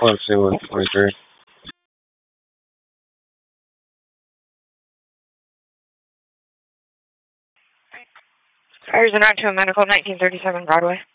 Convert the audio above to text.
12123. Fires and on to a medical, 1937 Broadway.